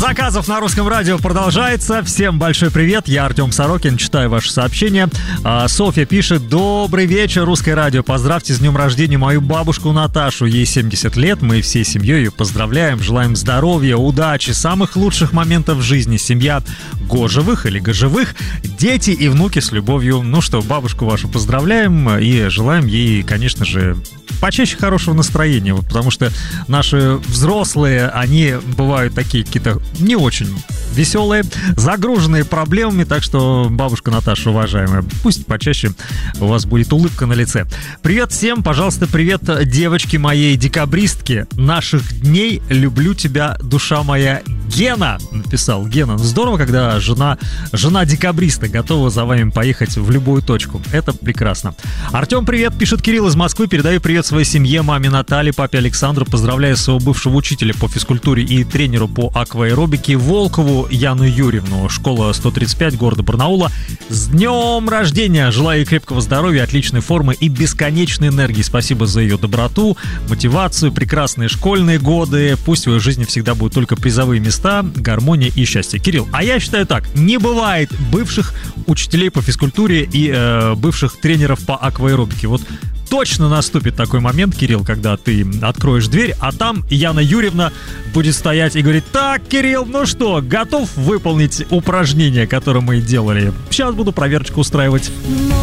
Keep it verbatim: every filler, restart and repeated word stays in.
заказов на русском радио продолжается. Всем большой привет, я Артем Сорокин, читаю ваши сообщения. а, Софья пишет: добрый вечер, русское радио. Поздравьте с днем рождения мою бабушку Наташу. Ей семьдесят лет, мы всей семьей ее поздравляем. Желаем здоровья, удачи, самых лучших моментов в жизни. Семья Гожевых или Гожевых, дети и внуки с любовью. Ну что, бабушку вашу поздравляем и желаем ей, конечно же, почаще хорошего настроения, потому что наши взрослые, они бывают такие какие-то не очень веселые, загруженные проблемами, так что бабушка Наташа, уважаемая, пусть почаще у вас будет улыбка на лице. Привет всем, пожалуйста, привет девочке моей декабристке наших дней, люблю тебя, душа моя, Гена, написал Гена. Здорово, когда жена, жена декабриста готова за вами поехать в любую точку, это прекрасно. Артем, привет, пишет Кирилл из Москвы, передаю привет своей семье, маме Наталье, папе Александру, поздравляю своего бывшего учителя по физкультуре и тренеру по акваэробике Волкову Яну Юрьевну, школа сто тридцать пять города Барнаула. С днем рождения! Желаю ей крепкого здоровья, отличной формы и бесконечной энергии. Спасибо за ее доброту, мотивацию, прекрасные школьные годы. Пусть в ее жизни всегда будут только призовые места, гармония и счастье. Кирилл, а я считаю так, не бывает бывших учителей по физкультуре и э, бывших тренеров по акваэробике. Вот точно наступит такой момент, Кирилл, когда ты откроешь дверь, а там Яна Юрьевна будет стоять и говорить: так, Кирилл, ну что, готов выполнить упражнение, которое мы делали? Сейчас буду проверочку устраивать.